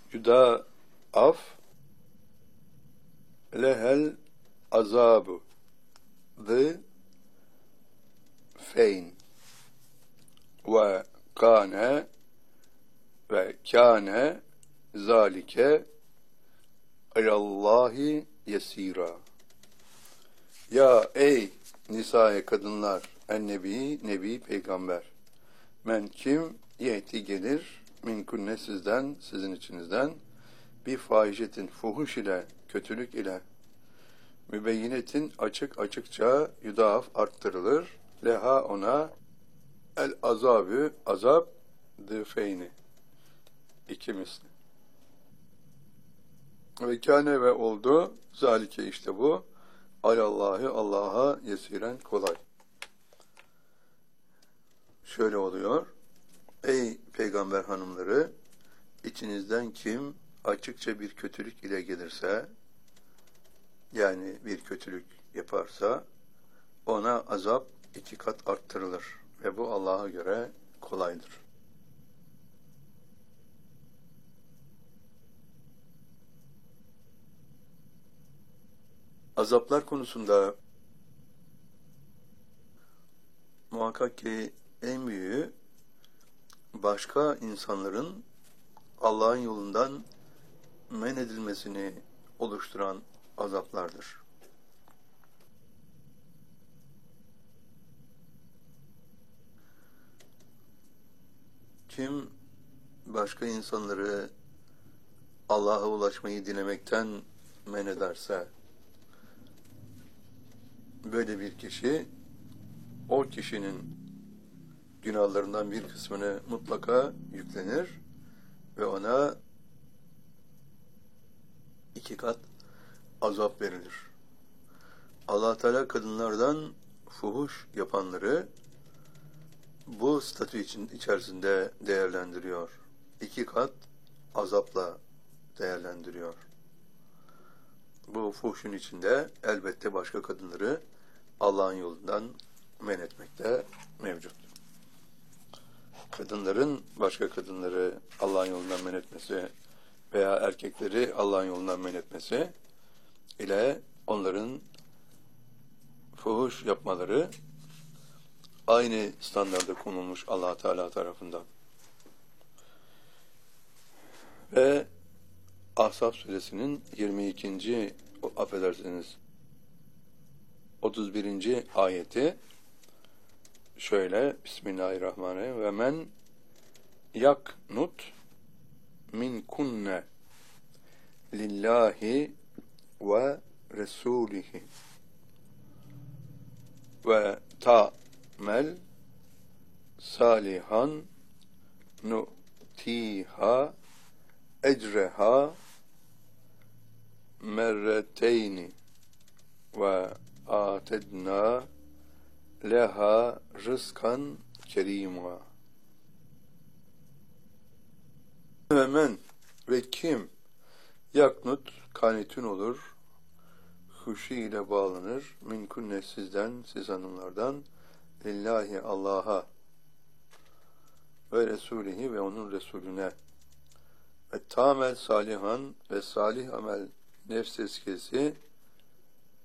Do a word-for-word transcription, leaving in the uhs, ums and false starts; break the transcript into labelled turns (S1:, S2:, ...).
S1: yudaaf lehel azabu dı feyn ve kâne ve kâne zâlike alallahi yesîrâ. Ya ey nisâ-i kadınlar, en nebi, nebi peygamber. Men kim yeti gelir minkunne sizden, sizin içinizden bir fahişetin fuhuş ile, kötülük ile mübeyyinetin açık açıkça yudaaf arttırılır. Leha ona el azabı azap dıfeyni iki misli. Ve kâne ve oldu zalike işte bu alallahi Allah'a yesiren kolay. Şöyle oluyor. Ey peygamber hanımları, içinizden kim açıkça bir kötülük ile gelirse, yani bir kötülük yaparsa, ona azap iki kat arttırılır ve bu Allah'a göre kolaydır. Azaplar konusunda muhakkak ki en büyüğü başka insanların Allah'ın yolundan men edilmesini oluşturan azaplardır. Kim başka insanları Allah'a ulaşmayı dilemekten men ederse, böyle bir kişi, o kişinin günahlarından bir kısmını mutlaka yüklenir ve ona iki kat azap verilir. Allah Teala kadınlardan fuhuş yapanları bu statü için içerisinde değerlendiriyor. İki kat azapla değerlendiriyor. Bu fuhuşun içinde elbette başka kadınları Allah'ın yolundan men etmekte mevcut. Kadınların başka kadınları Allah'ın yolundan men etmesi veya erkekleri Allah'ın yolundan men etmesi ile onların fuhuş yapmaları aynı standarda konulmuş Allah Teala tarafından. Ve Ahzab suresinin yirmi ikinci affedersiniz otuz birinci ayeti şöyle: Bismillahirrahmanirrahim. Ve men yaknut min kunne lillahi ve resulihi ve ta'mel salihan nu'tiha ecreha merreteyni ve atedna leha rızkan kerima. Ve men ve kim yaknut kanitün olur, huşi ile bağlanır, minkunne sizden, siz hanımlardan, lillahi Allah'a ve Resulihi ve onun Resulüne ve tamel salihan ve salih amel nefs eskisi